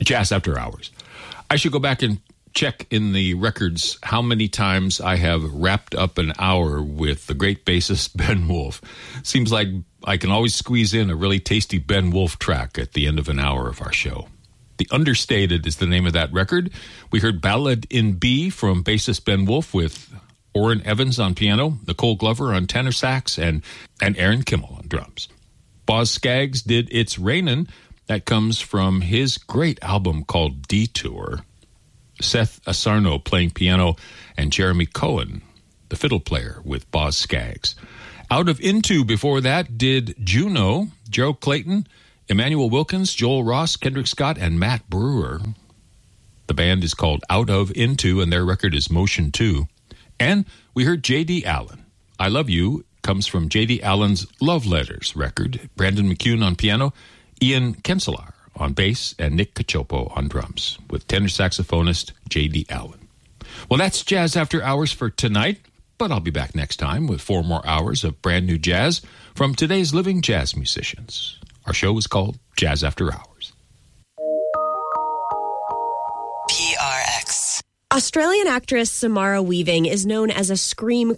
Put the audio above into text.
Jazz After Hours. I should go back and check in the records how many times I have wrapped up an hour with the great bassist Ben Wolf. Seems like I can always squeeze in a really tasty Ben Wolf track at the end of an hour of our show. The Understated is the name of that record. We heard Ballad in B from bassist Ben Wolf with Orrin Evans on piano, Nicole Glover on tenor sax, and Aaron Kimmel on drums. Boz Scaggs did It's Rainin'. That comes from his great album called Detour. Seth Asarno playing piano, and Jeremy Cohen, the fiddle player, with Boz Scaggs. Out of Into before that did Juno, Joe Clayton, Emmanuel Wilkins, Joel Ross, Kendrick Scott, and Matt Brewer. The band is called Out of Into, and their record is Motion 2. And we heard J.D. Allen. I Love You comes from J.D. Allen's Love Letters record. Brandon McCune on piano, Ian Kenselar on bass, and Nick Cacioppo on drums, with tenor saxophonist J.D. Allen. Well, that's Jazz After Hours for tonight, but I'll be back next time with 4 more hours of brand new jazz from today's living jazz musicians. Our show is called Jazz After Hours. PRX. Australian actress Samara Weaving is known as a scream